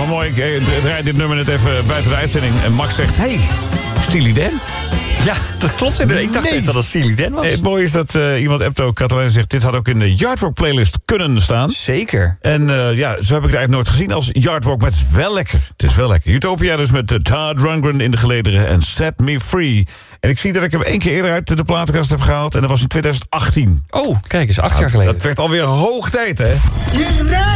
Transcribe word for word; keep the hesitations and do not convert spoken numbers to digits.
wel mooi. Ik eh, draai dit nummer net even buiten de uitzending. En Max zegt, hey, Steely Dan? Ja, dat klopt inderdaad. Ik dacht Nee. net dat het Steely Dan was. Nee, het mooie is dat uh, iemand appt ook, Catalijn zegt... dit had ook in de Yardwalk playlist kunnen staan. Zeker. En uh, ja, zo heb ik het eigenlijk nooit gezien als Yardwalk. Maar het is wel lekker. Het is wel lekker. Utopia dus met uh, Todd Rundgren in de gelederen en Set Me Free. En ik zie dat ik hem één keer eerder uit de platenkast heb gehaald. En dat was in twintig achttien. Oh, kijk eens, acht jaar geleden. Dat werd alweer hoog tijd, hè?